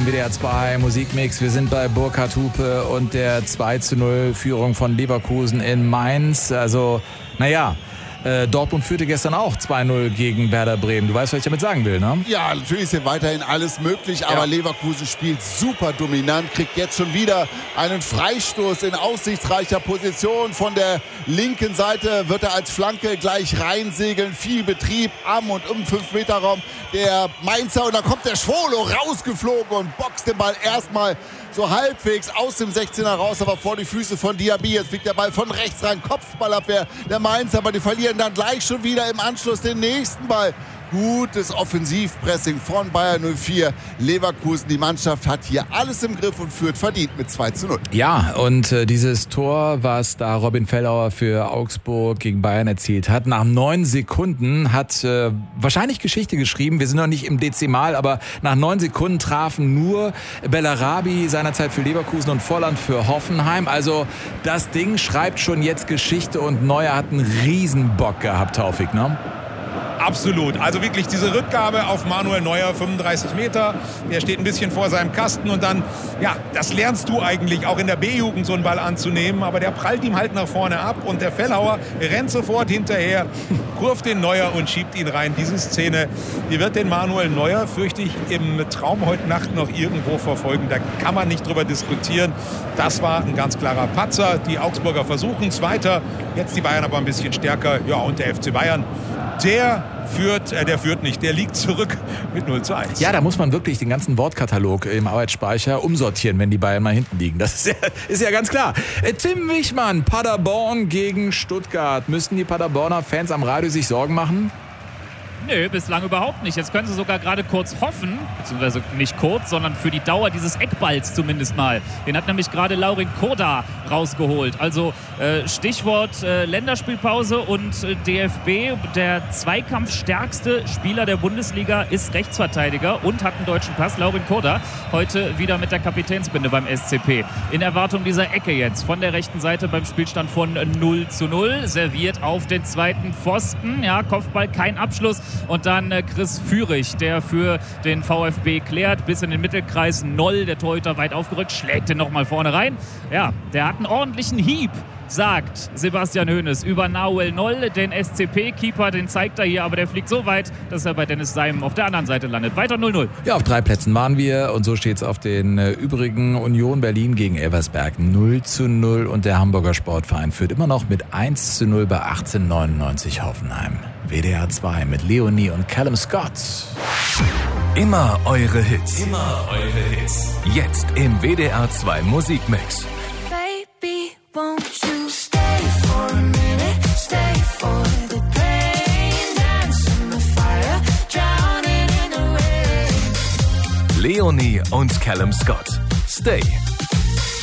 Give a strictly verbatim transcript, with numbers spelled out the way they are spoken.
im W D R zwei Musikmix. Wir sind bei Burkhard Hupe und der zwei zu null Führung von Leverkusen in Mainz. Also, naja, äh, Dortmund führte gestern auch zwei null gegen Werder Bremen. Du weißt, was ich damit sagen will, ne? Ja, natürlich ist hier weiterhin alles möglich, aber ja. Leverkusen spielt super dominant, kriegt jetzt schon wieder einen Freistoß in aussichtsreicher Position. Von der linken Seite wird er als Flanke gleich reinsegeln. Viel Betrieb am und im fünf Meter Raum der Mainzer. Und dann kommt der Schwolo rausgeflogen und boxt den Ball erstmal so halbwegs aus dem sechzehner raus, aber vor die Füße von Diaby. Jetzt fliegt der Ball von rechts rein, Kopfballabwehr der Mainzer, aber die verlieren dann gleich schon wieder im Anschluss den nächsten Ball. Gutes Offensivpressing von Bayer null vier. Leverkusen, die Mannschaft hat hier alles im Griff und führt verdient mit zwei zu null. Ja, und äh, dieses Tor, was da Robin Fellauer für Augsburg gegen Bayern erzielt hat, nach neun Sekunden hat äh, wahrscheinlich Geschichte geschrieben. Wir sind noch nicht im Dezimal, aber nach neun Sekunden trafen nur Bellarabi seinerzeit für Leverkusen und Volland für Hoffenheim. Also das Ding schreibt schon jetzt Geschichte und Neuer hat einen Riesenbock gehabt, Taufik, ne? Absolut. Also wirklich diese Rückgabe auf Manuel Neuer, fünfunddreißig Meter. Der steht ein bisschen vor seinem Kasten und dann, ja, das lernst du eigentlich auch in der B-Jugend, so einen Ball anzunehmen. Aber der prallt ihm halt nach vorne ab und der Fellauer rennt sofort hinterher, kurft den Neuer und schiebt ihn rein. Diese Szene, die wird den Manuel Neuer, fürchte ich, im Traum heute Nacht noch irgendwo verfolgen. Da kann man nicht drüber diskutieren. Das war ein ganz klarer Patzer. Die Augsburger versuchen es weiter. Jetzt die Bayern aber ein bisschen stärker. Ja, und der F C Bayern, der führt, äh, der führt nicht, der liegt zurück mit null zu eins. Ja, da muss man wirklich den ganzen Wortkatalog im Arbeitsspeicher umsortieren, wenn die Bayern mal hinten liegen. Das ist ja, ist ja ganz klar. Äh, Tim Wichmann, Paderborn gegen Stuttgart. Müssten die Paderborner Fans am Radio sich Sorgen machen? Nö, bislang überhaupt nicht. Jetzt können sie sogar gerade kurz hoffen, beziehungsweise nicht kurz, sondern für die Dauer dieses Eckballs zumindest mal. Den hat nämlich gerade Laurin Korda rausgeholt. Also äh, Stichwort äh, Länderspielpause und äh, D F B. Der zweikampfstärkste Spieler der Bundesliga ist Rechtsverteidiger und hat einen deutschen Pass. Laurin Korda heute wieder mit der Kapitänsbinde beim S C P. In Erwartung dieser Ecke jetzt von der rechten Seite beim Spielstand von null zu null. Serviert auf den zweiten Pfosten. Ja, Kopfball, kein Abschluss. Und dann äh, Chris Führig, der für den VfB klärt, bis in den Mittelkreis. Noll, der Torhüter weit aufgerückt, schlägt den nochmal vorne rein. Ja, der hat einen ordentlichen Hieb, sagt Sebastian Hoeneß über Nahuel Noll, den S C P-Keeper, den zeigt er hier, aber der fliegt so weit, dass er bei Dennis Seim auf der anderen Seite landet. Weiter null null. Ja, auf drei Plätzen waren wir und so steht es auf den äh, übrigen. Union Berlin gegen Elversberg null zu null und der Hamburger Sportverein führt immer noch mit eins zu null bei achtzehnhundertneunundneunzig Hoffenheim. W D R zwei mit Leonie und Callum Scott. Immer eure Hits. Immer eure Hits. Jetzt im W D R zwei Musikmix. Baby, won't you stay for a minute? Stay for the pain, dance in the fire, drowning in the rain. Leonie und Callum Scott. Stay.